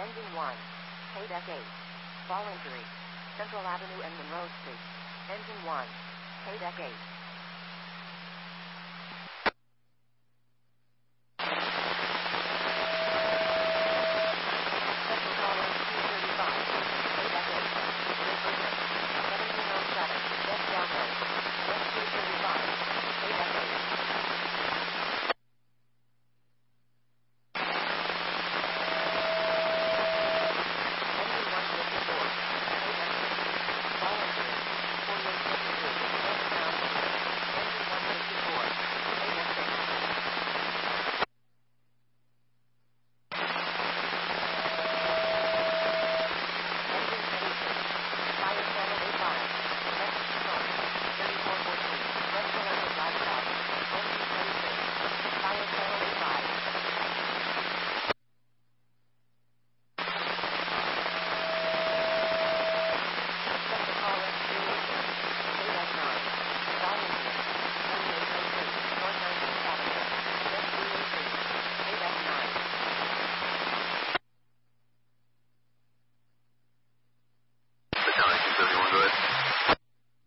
Engine 1. Paid F8. Fall injury. Central Avenue and Monroe Street. Engine 1. Paid F8.